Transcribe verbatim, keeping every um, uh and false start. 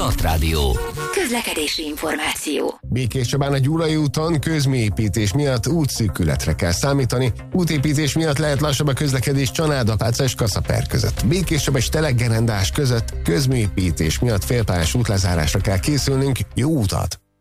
Start Rádió. Közlekedési információ. Békés Csabán a Gyulai úton közműépítés miatt útszűkületre kell számítani. Útépítés miatt lehet lassabb a közlekedés Csanád-Apáca és Kaszaper között. Békés Csaba és Teleggerendás között közműépítés miatt félpályás útlezárásra kell készülnünk. Jó utat!